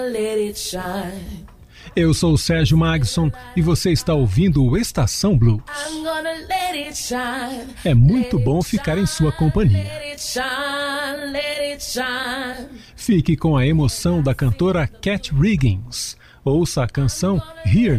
Eu sou o Sérgio Magson e você está ouvindo o Estação Blues. É muito bom ficar em sua companhia. Fique com a emoção da cantora Cat Riggins. Ouça a canção Here